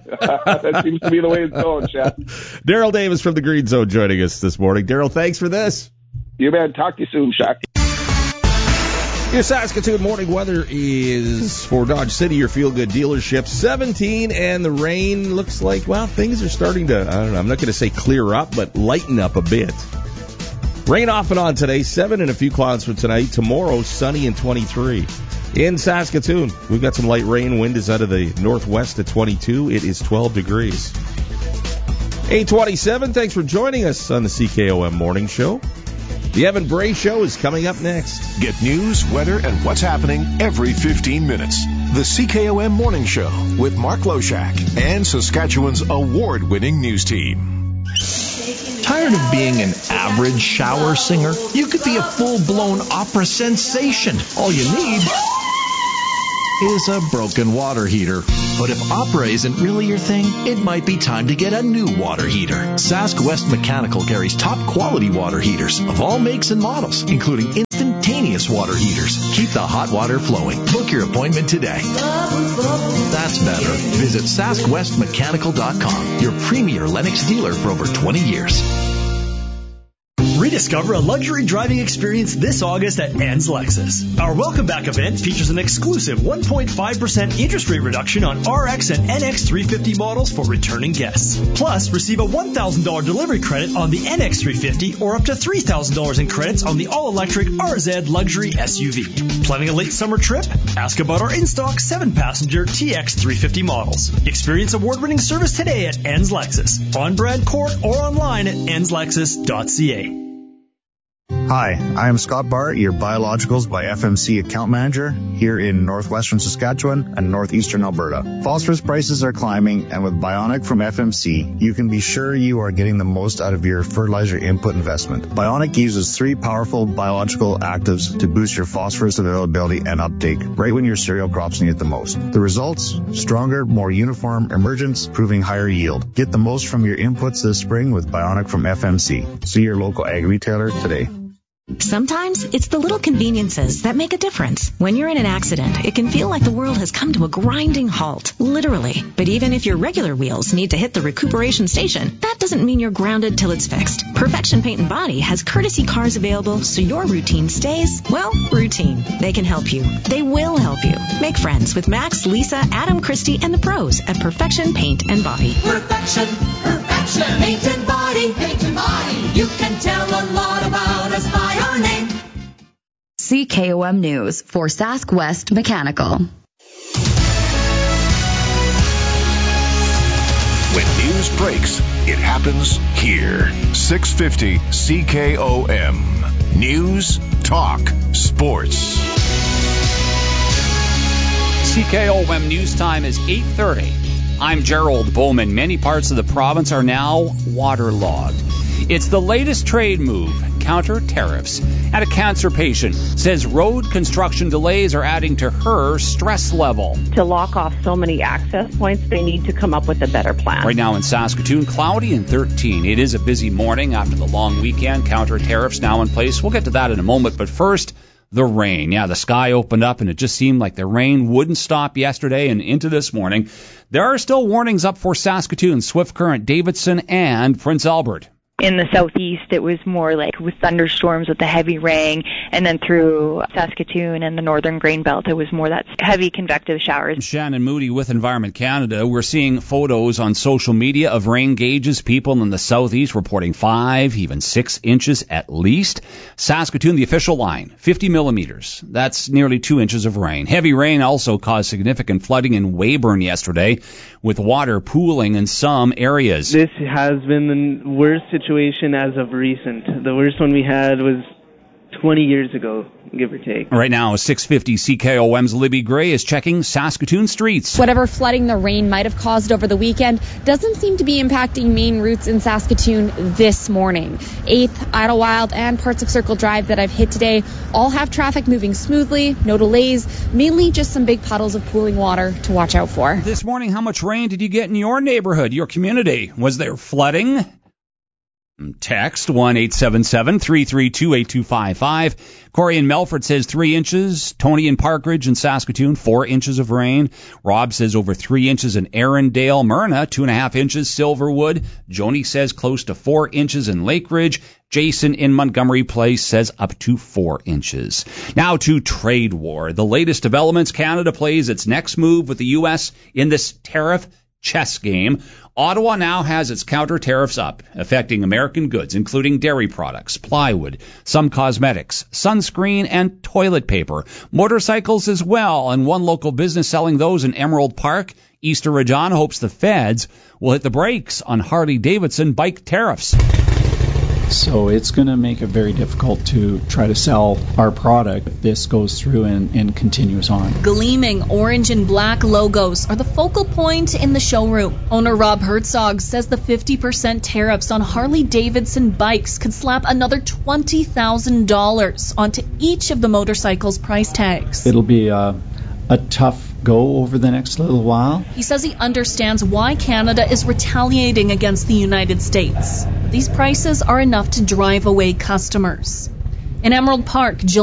That seems to be the way it's going, Chad. Daryl Davis from the Green Zone joining us this morning. Daryl, thanks for this. You man, talk to you soon, Shaq. Your Saskatoon morning weather is for Dodge City, your feel-good dealership. seventeen, and the rain looks like, well, things are starting to, I don't know, I'm not going to say clear up, but lighten up a bit. Rain off and on today, seven and a few clouds for tonight. Tomorrow, sunny and twenty-three. In Saskatoon, we've got some light rain. Wind is out of the northwest at twenty-two. It is twelve degrees. eight twenty-seven, thanks for joining us on the C K O M Morning Show. The Evan Bray Show is coming up next. Get news, weather, and what's happening every fifteen minutes. The C K O M Morning Show with Mark Loshak and Saskatchewan's award-winning news team. Tired of being an average shower singer? You could be a full-blown opera sensation. All you need is a broken water heater. But if opera isn't really your thing, it might be time to get a new water heater. Sask West Mechanical carries top-quality water heaters of all makes and models, including instantaneous water heaters. Keep the hot water flowing. Book your appointment today. That's better. Visit sask west mechanical dot com, your premier Lennox dealer for over twenty years. Rediscover a luxury driving experience this August at Ann's Lexus. Our Welcome Back event features an exclusive one point five percent interest rate reduction on R X and N X three fifty models for returning guests. Plus, receive a one thousand dollars delivery credit on the N X three fifty or up to three thousand dollars in credits on the all-electric R Z Luxury S U V. Planning a late summer trip? Ask about our in-stock seven-passenger T X three fifty models. Experience award-winning service today at Ann's Lexus, on Brand Court or online at ans lexus dot c a. Hi, I am Scott Bart, your Biologicals by F M C account manager here in northwestern Saskatchewan and northeastern Alberta. Phosphorus prices are climbing, and with Bionic from F M C, you can be sure you are getting the most out of your fertilizer input investment. Bionic uses three powerful biological actives to boost your phosphorus availability and uptake right when your cereal crops need it the most. The results? Stronger, more uniform emergence, proving higher yield. Get the most from your inputs this spring with Bionic from F M C. See your local ag retailer today. Sometimes it's the little conveniences that make a difference. When you're in an accident, it can feel like the world has come to a grinding halt, literally. But even if your regular wheels need to hit the recuperation station, that doesn't mean you're grounded till it's fixed. Perfection Paint and Body has courtesy cars available so your routine stays, well, routine. They can help you. They will help you. Make friends with Max, Lisa, Adam, Christy, and the pros at Perfection Paint and Body. Perfection, Perfection Paint and Body, Paint and Body. You can tell a lot about us by our name. C K O M News for Sask West Mechanical. When news breaks, it happens here. six fifty C K O M. News, talk, sports. C K O M News Time is eight thirty. I'm Gerald Bowman. Many parts of the province are now waterlogged. It's the latest trade move, counter tariffs. And a cancer patient says road construction delays are adding to her stress level. To lock off so many access points, they need to come up with a better plan. Right now in Saskatoon, cloudy and thirteen. It is a busy morning after the long weekend. Counter tariffs now in place. We'll get to that in a moment, but first, the rain. Yeah, the sky opened up and it just seemed like the rain wouldn't stop yesterday and into this morning. There are still warnings up for Saskatoon, Swift Current, Davidson, and Prince Albert. In the southeast, it was more like with thunderstorms with the heavy rain, and then through Saskatoon and the northern grain belt, it was more that heavy convective showers. Shannon Moody with Environment Canada. We're seeing photos on social media of rain gauges, people in the southeast reporting five, even six inches at least. Saskatoon, the official line, fifty millimeters. That's nearly two inches of rain. Heavy rain also caused significant flooding in Weyburn yesterday, with water pooling in some areas. This has been the worst situation as of recent. The worst one we had was twenty years ago, give or take. Right now, six fifty C K O M's Libby Gray is checking Saskatoon streets. Whatever flooding the rain might have caused over the weekend doesn't seem to be impacting main routes in Saskatoon this morning. eighth, Idlewild, and parts of Circle Drive that I've hit today all have traffic moving smoothly, no delays, mainly just some big puddles of pooling water to watch out for. This morning, how much rain did you get in your neighborhood, your community? Was there flooding? Text one eight seven seven, three three two, eight two five five. Corey in Melfort says three inches. Tony in Parkridge and Saskatoon, four inches of rain. Rob says over three inches in Arundel. Myrna, two and a half inches. Silverwood. Joni says close to four inches in Lake Ridge. Jason in Montgomery Place says up to four inches. Now to trade war. The latest developments. Canada plays its next move with the U S in this tariff chess game. Ottawa now has its counter tariffs up, affecting American goods, including dairy products, plywood, some cosmetics, sunscreen, and toilet paper. Motorcycles as well, and one local business selling those in Emerald Park, Easter Rajan, hopes the feds will hit the brakes on Harley-Davidson bike tariffs. So it's going to make it very difficult to try to sell our product if this goes through and, and continues on. Gleaming orange and black logos are the focal point in the showroom. Owner Rob Herzog says the fifty percent tariffs on Harley-Davidson bikes could slap another twenty thousand dollars onto each of the motorcycles' price tags. It'll be a, a tough go over the next little while. He says he understands why Canada is retaliating against the United States. These prices are enough to drive away customers. In Emerald Park, Jill